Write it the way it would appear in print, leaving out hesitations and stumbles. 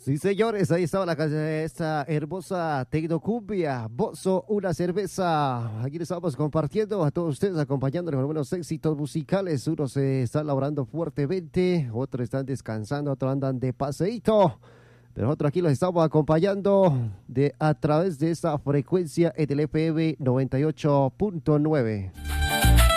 Sí, señores, ahí estaba esta hermosa tecnocumbia, Bozo, una cerveza. Aquí les estamos compartiendo a todos ustedes, acompañándoles con buenos éxitos musicales. Unos se están laborando fuertemente, otros están descansando, otros andan de paseíto. Pero nosotros aquí los estamos acompañando a través de esta frecuencia en el FM 98.9.